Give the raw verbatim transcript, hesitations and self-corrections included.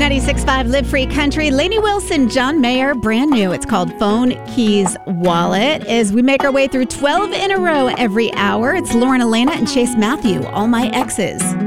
ninety-six point five Live Free Country. Lainey Wilson, John Mayer, brand new. It's called Phone Keys Wallet. As we make our way through twelve in a row every hour, it's Lauren Elena and Chase Matthew, All My Exes.